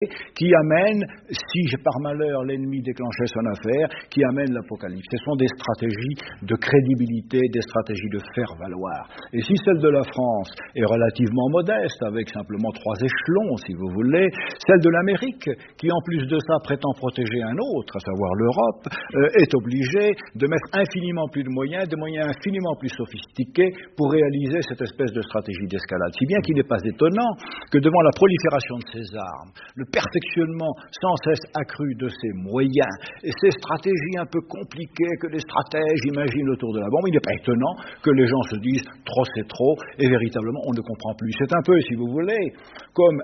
qui amène, si par malheur l'ennemi déclenchait son affaire, qui amène l'apocalypse. Ce sont des stratégies de crédibilité, des stratégies de faire valoir. Et si celle de la France est relativement modeste, avec simplement 3 échelons, si vous voulez, celle de l'Amérique, qui en plus de ça prétend protéger un autre, à savoir l'Europe, est obligée de mettre infiniment plus de moyens, des moyens infiniment plus sophistiqués pour réaliser cette espèce de stratégie d'escalade. Si bien qu'il n'est pas étonnant que devant la prolifération de ces armes, le perfectionnement sans cesse accru de ces moyens et ces stratégies un peu compliquées que les stratèges imaginent autour de la bombe, il n'est pas étonnant que les gens se disent trop c'est trop et véritablement on ne comprend plus. C'est un peu, si vous voulez, comme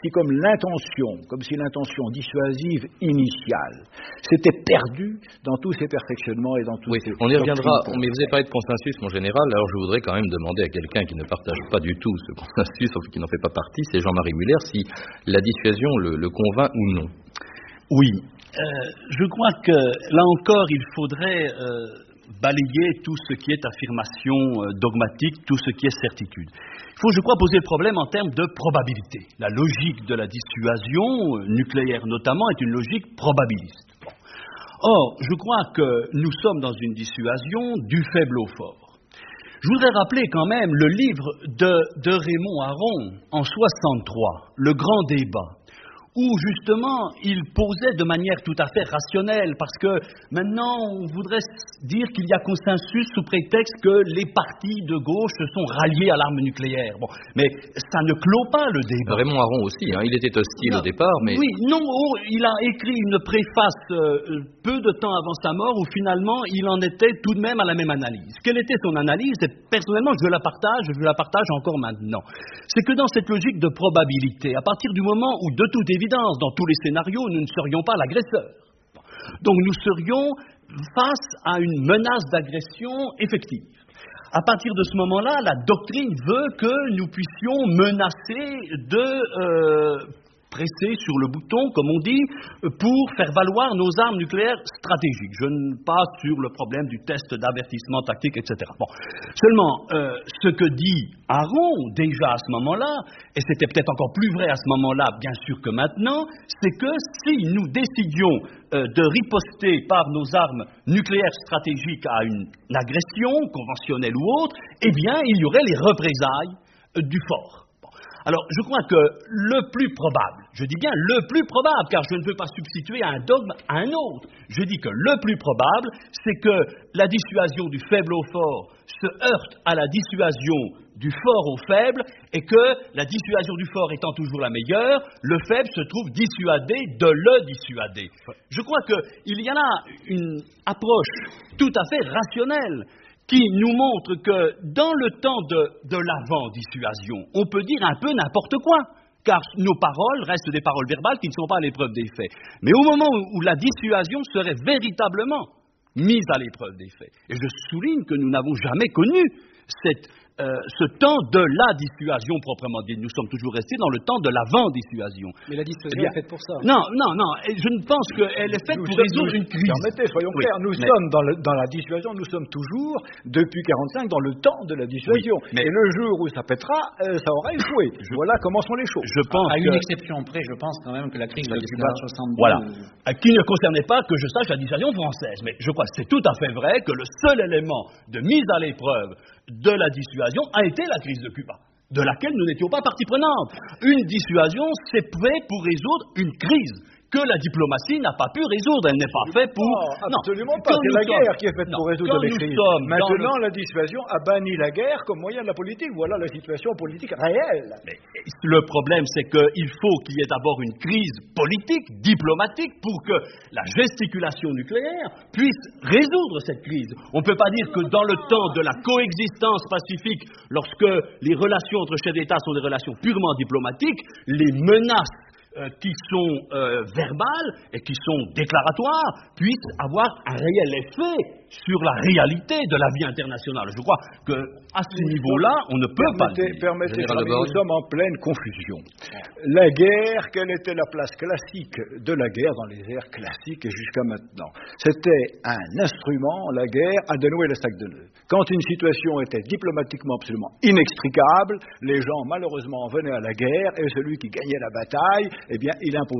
si l'intention dissuasive initiale s'était perdue dans tous ces perfectionnements et dans tous ces... On y reviendra, mais vous avez parlé de consensus, mon général, alors je voudrais quand même demander à quelqu'un qui ne partage pas du tout ce consensus, ou qui n'en fait pas partie, c'est Jean-Marie Muller, si la dissuasion le convainc ou non. Oui, je crois que là encore il faudrait balayer tout ce qui est affirmation dogmatique, tout ce qui est certitude. Il faut, je crois, poser le problème en termes de probabilité. La logique de la dissuasion nucléaire notamment est une logique probabiliste. Or, je crois que nous sommes dans une dissuasion du faible au fort. Je voudrais rappeler quand même le livre de Raymond Aron en 63, Le Grand Débat, où justement il posait de manière tout à fait rationnelle, parce que maintenant on voudrait dire qu'il y a consensus sous prétexte que les partis de gauche se sont ralliés à l'arme nucléaire. Bon, mais ça ne clôt pas le débat. Raymond Aron aussi, il était hostile au départ, mais... Oui, non, il a écrit une préface peu de temps avant sa mort, où finalement il en était tout de même à la même analyse. Quelle était son analyse? Et personnellement, je la partage encore maintenant. C'est que dans cette logique de probabilité, à partir du moment où de toute évidence, dans tous les scénarios, nous ne serions pas l'agresseur. Donc nous serions face à une menace d'agression effective. À partir de ce moment-là, la doctrine veut que nous puissions menacer de presser sur le bouton, comme on dit, pour faire valoir nos armes nucléaires stratégiques. Je ne passe sur le problème du test d'avertissement tactique, etc. Bon. Seulement, ce que dit Aron, déjà à ce moment-là, et c'était peut-être encore plus vrai à ce moment-là, bien sûr que maintenant, c'est que si nous décidions de riposter par nos armes nucléaires stratégiques à une agression, conventionnelle ou autre, eh bien, il y aurait les représailles du fort. Alors, je crois que le plus probable, je dis bien le plus probable, car je ne veux pas substituer un dogme à un autre, je dis que le plus probable, c'est que la dissuasion du faible au fort se heurte à la dissuasion du fort au faible, et que la dissuasion du fort étant toujours la meilleure, le faible se trouve dissuadé de le dissuader. Je crois qu'il y a là une approche tout à fait rationnelle, qui nous montre que dans le temps de l'avant-dissuasion, on peut dire un peu n'importe quoi, car nos paroles restent des paroles verbales qui ne sont pas à l'épreuve des faits. Mais au moment où la dissuasion serait véritablement mise à l'épreuve des faits, et je souligne que nous n'avons jamais connu ce temps de la dissuasion proprement dit. Nous sommes toujours restés dans le temps de l'avant-dissuasion. Mais la dissuasion est faite pour ça. Non, je ne pense qu'elle est faite pour résoudre une crise. Permettez, soyons clairs, nous sommes dans la dissuasion, nous sommes toujours, depuis 1945, dans le temps de la dissuasion. Oui, mais... Et le jour où ça pètera, ça aura échoué. Voilà comment sont les choses. Je pense à une exception près, je pense quand même que la crise de Cuba de 72... Voilà, qui ne concernait pas, que je sache, la dissuasion française. Mais je crois que c'est tout à fait vrai que le seul élément de mise à l'épreuve de la dissuasion a été la crise de Cuba, de laquelle nous n'étions pas partie prenante. Une dissuasion, c'est fait pour résoudre une crise que la diplomatie n'a pas pu résoudre. Elle n'est pas faite pour... Absolument pas. C'est la guerre qui est faite pour résoudre les crises. Maintenant, la dissuasion a banni la guerre comme moyen de la politique. Voilà la situation politique réelle. Mais le problème, c'est qu'il faut qu'il y ait d'abord une crise politique, diplomatique, pour que la gesticulation nucléaire puisse résoudre cette crise. On ne peut pas dire que dans le temps de la coexistence pacifique, lorsque les relations entre chefs d'État sont des relations purement diplomatiques, les menaces qui sont verbales et qui sont déclaratoires puissent avoir un réel effet sur la réalité de la vie internationale. Je crois qu'à ce niveau-là, on ne peut pas le dire. Permettez, nous sommes en pleine confusion. La guerre, quelle était la place classique de la guerre dans les ères classiques et jusqu'à maintenant? C'était un instrument, la guerre, à dénouer le sac de nœuds. Quand une situation était diplomatiquement absolument inextricable, les gens malheureusement venaient à la guerre et celui qui gagnait la bataille, eh bien, il imposait